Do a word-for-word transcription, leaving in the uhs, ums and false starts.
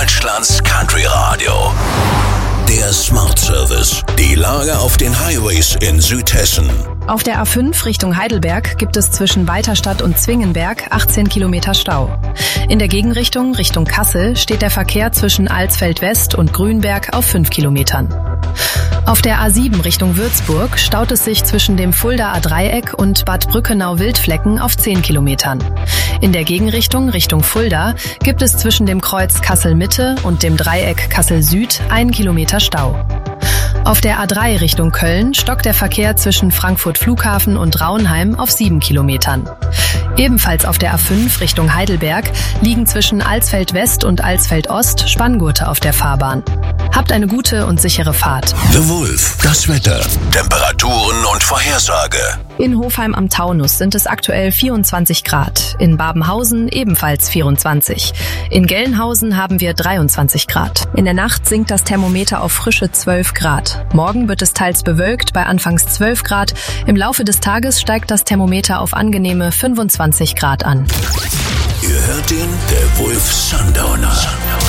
Deutschlands Country Radio. Der Smart Service. Die Lage auf den Highways in Südhessen. Auf der A fünf Richtung Heidelberg gibt es zwischen Weiterstadt und Zwingenberg achtzehn Kilometer Stau. In der Gegenrichtung Richtung Kassel steht der Verkehr zwischen Alsfeld West und Grünberg auf fünf Kilometern. Auf der A sieben Richtung Würzburg staut es sich zwischen dem Fuldaer Dreieck und Bad Brückenau-Wildflecken auf zehn Kilometern. In der Gegenrichtung Richtung Fulda gibt es zwischen dem Kreuz Kassel-Mitte und dem Dreieck Kassel-Süd einen Kilometer Stau. Auf der A drei Richtung Köln stockt der Verkehr zwischen Frankfurt Flughafen und Raunheim auf sieben Kilometern. Ebenfalls auf der A fünf Richtung Heidelberg liegen zwischen Alsfeld West und Alsfeld Ost Spanngurte auf der Fahrbahn. Habt eine gute und sichere Fahrt. The Wolf, das Wetter, Temperaturen und Vorhersage. In Hofheim am Taunus sind es aktuell vierundzwanzig Grad, in Babenhausen ebenfalls vierundzwanzig. In Gelnhausen haben wir dreiundzwanzig Grad. In der Nacht sinkt das Thermometer auf frische zwölf Grad. Morgen wird es teils bewölkt bei anfangs zwölf Grad. Im Laufe des Tages steigt das Thermometer auf angenehme fünfundzwanzig Grad an. Ihr hört den The Wolf Sundowner.